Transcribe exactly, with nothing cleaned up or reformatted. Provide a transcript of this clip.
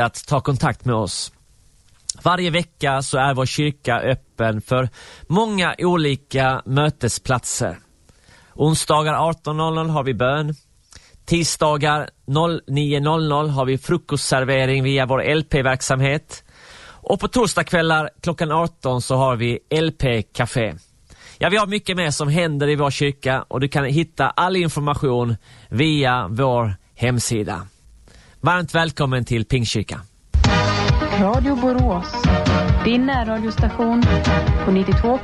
att ta kontakt med oss. Varje vecka så är vår kyrka öppen för många olika mötesplatser. Onsdagar arton noll noll har vi bön. Tisdagar nio noll noll har vi frukostservering via vår L P-verksamhet. Och på torsdagskvällar klockan arton så har vi L P-café. Ja, vi har mycket mer som händer i vår kyrka och du kan hitta all information via vår hemsida. Varmt välkommen till Pingstkyrkan. Radio Borås, din närradiostation på nittiotvå